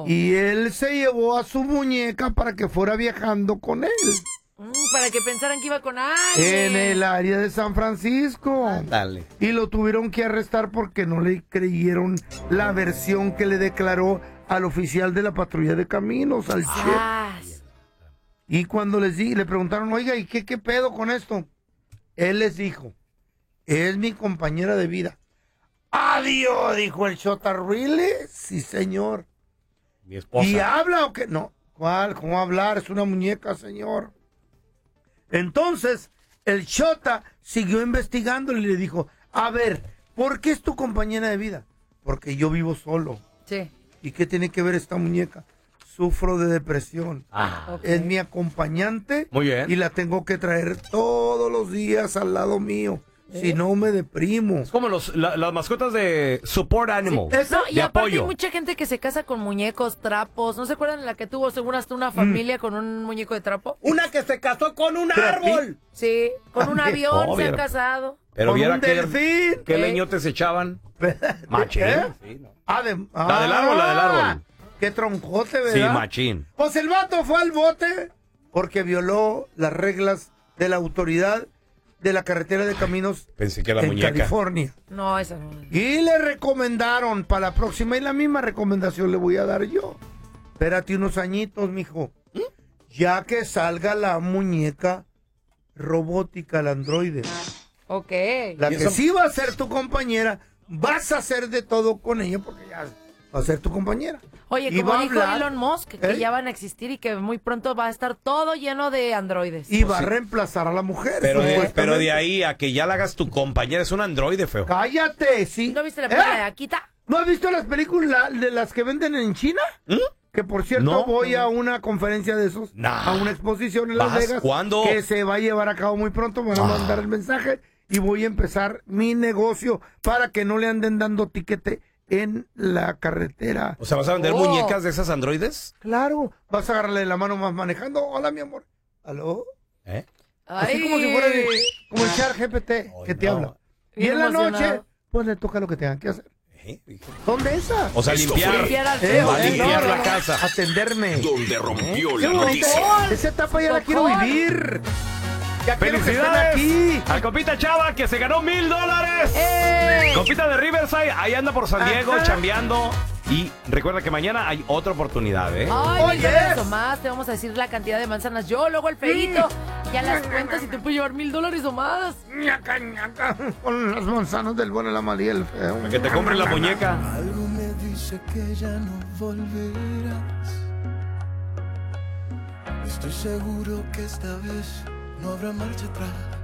Y él se llevó a su muñeca para que fuera viajando con él. Para que pensaran que iba con alguien. En el área de San Francisco. Dale. Y lo tuvieron que arrestar porque no le creyeron la versión que le declaró al oficial de la patrulla de caminos, al chef. Y cuando le preguntaron, oiga, ¿y qué pedo con esto? Él les dijo, es mi compañera de vida. ¡Adiós! Dijo el Chota. ¿Really? Sí, señor. Mi esposa. ¿Y habla o qué? No. ¿Cuál? ¿Cómo hablar? Es una muñeca, señor. Entonces, el Chota siguió investigando y le dijo, a ver, ¿por qué es tu compañera de vida? Porque yo vivo solo. Sí. ¿Y qué tiene que ver esta muñeca? Sufro de depresión. Okay. Es mi acompañante. Muy bien. Y la tengo que traer todos los días al lado mío. Si no, me deprimo. Es como las mascotas de support animal. Sí, no, y de aparte apoyo. hay mucha gente que se casa con muñecos, trapos. ¿No se acuerdan de la que tuvo según hasta una familia con un muñeco de trapo? Una que se casó con un árbol. Sí, con un avión se han viera. casado. Pero Con viera un qué delfín. leñotes se echaban. Machín. Sí, no. La del árbol. Qué troncote, ¿verdad? Sí, machín. Pues el vato fue al bote porque violó las reglas de la autoridad de la carretera de caminos. Pensé que era en muñeca. California. No, esa no. Y le recomendaron para la próxima, y la misma recomendación le voy a dar yo. Espérate unos añitos, mijo. Ya que salga la muñeca robótica, el androide. Ok. La que sí va a ser tu compañera, vas a hacer de todo con ella porque ya va a ser tu compañera. Oye, Y como va a dijo hablar, Elon Musk, que ya van a existir y que muy pronto va a estar todo lleno de androides. Y va a reemplazar a la mujer. Pero de ahí a que ya la hagas tu compañera es un androide, feo. Cállate, sí. ¿No viste la película de Akita? ¿No has visto las películas de las que venden en China? Que por cierto No. voy a una conferencia de esos, a una exposición en Las ¿Vas? Vegas. ¿Cuándo? Que se va a llevar a cabo muy pronto. Me van a mandar el mensaje y voy a empezar mi negocio para que no le anden dando tiquete en la carretera. O sea, ¿vas a vender muñecas de esas androides? Claro, vas a agarrarle la mano más manejando. Hola, mi amor. ¿Aló? Así Ay. como si fuera como el chat GPT que te habla. Y Bien en la emocionado. noche, pues le toca lo que tengan que hacer. ¿Dónde esas? O sea, limpiar la casa. Atenderme. Donde rompió Qué la bonito. noticia. Esa etapa ya la quiero vivir. Ya quiero que estén ¡Felicidades! aquí. Al compita Chava que se ganó $1,000. Compita de Riverside, ahí anda por San Diego chambeando. Y recuerda que mañana hay otra oportunidad, ¿eh? Ay, $1,000 o más. Te vamos a decir la cantidad de manzanas. Yo, luego el feito. Ya las cuentas y te puedo llevar $1,000 o más. Ñaca, ñaca. Con las manzanas del bueno, la mala y el feo. Para que te compren la muñeca. Algo me dice que ya no volverás. Estoy seguro que esta vez no habrá marcha atrás.